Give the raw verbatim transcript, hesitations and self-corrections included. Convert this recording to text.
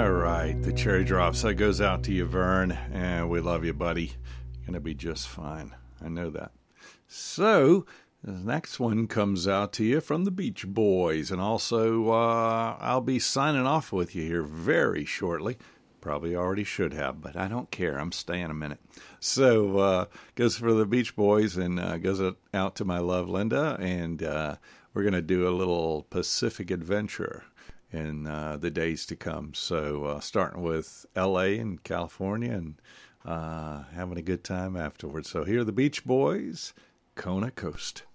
All right, the cherry drops. That goes out to you, Vern, and we love you, buddy. You're going to be just fine. I know that. So, the next one comes out to you from the Beach Boys, and also uh, I'll be signing off with you here very shortly. Probably already should have, but I don't care. I'm staying a minute. So, uh, goes for the Beach Boys, and uh, goes out to my love, Linda, and uh, we're going to do a little Pacific adventure in uh, the days to come. So uh, starting with L A and California and uh, having a good time afterwards. So here are the Beach Boys, Kona Coast.